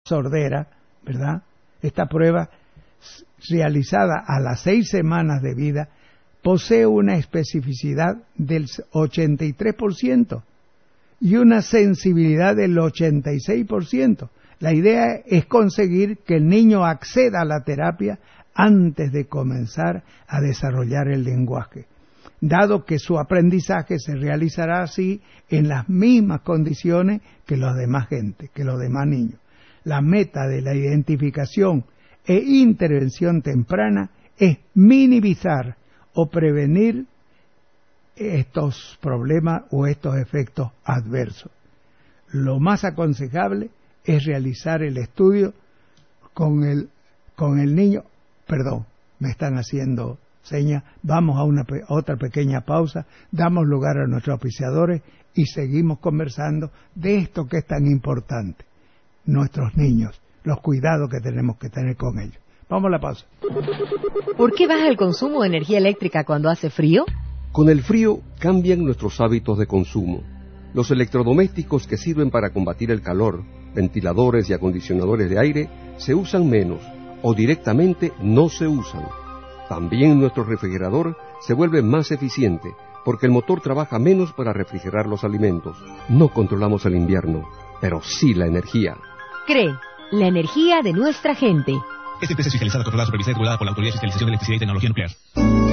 sordera, ¿verdad? Esta prueba realizada a las 6 semanas de vida posee una especificidad del 83% y una sensibilidad del 86%. La idea es conseguir que el niño acceda a la terapia antes de comenzar a desarrollar el lenguaje, dado que su aprendizaje se realizará así en las mismas condiciones que los demás gente, que los demás niños. La meta de la identificación e intervención temprana es minimizar o prevenir estos problemas o estos efectos adversos. Lo más aconsejable es realizar el estudio con el niño. Perdón, me están haciendo señas. Vamos a otra pequeña pausa, damos lugar a nuestros auspiciadores y seguimos conversando de esto que es tan importante, nuestros niños, los cuidados que tenemos que tener con ellos. Vamos a la pausa. ¿Por qué baja el consumo de energía eléctrica cuando hace frío? Con el frío cambian nuestros hábitos de consumo. Los electrodomésticos que sirven para combatir el calor, ventiladores y acondicionadores de aire, se usan menos o directamente no se usan. También nuestro refrigerador se vuelve más eficiente porque el motor trabaja menos para refrigerar los alimentos. No controlamos el invierno, pero sí la energía. CRE, la energía de nuestra gente. Esta empresa es fiscalizada, controlada, supervisada y regulada por la Autoridad de Fiscalización de Electricidad y Tecnología Nuclear.